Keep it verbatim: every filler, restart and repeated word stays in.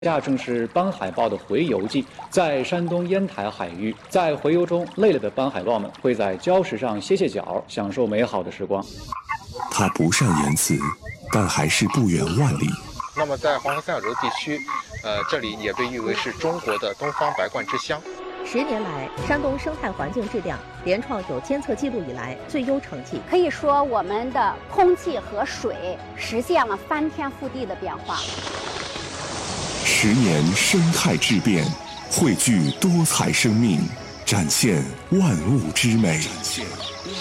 下正是斑海豹的洄游季，在山东烟台海域，在洄游中累了的斑海豹们会在礁石上歇歇脚，享受美好的时光。 他不善言辞，但还是不远万里。 那么在黄河三角洲地区，呃，这里也被誉为是中国的东方白鹳之乡。 十年来，山东生态环境质量连创有监测记录以来最优成绩。 可以说，我们的空气和水实现了翻天覆地的变化。 十年生态质变，汇聚多彩生命，展现万物之美。